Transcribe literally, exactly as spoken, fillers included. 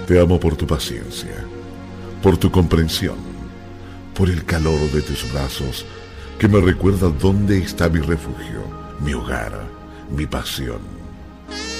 Te amo por tu paciencia, por tu comprensión, por el calor de tus brazos que me recuerda dónde está mi refugio, mi hogar, mi pasión.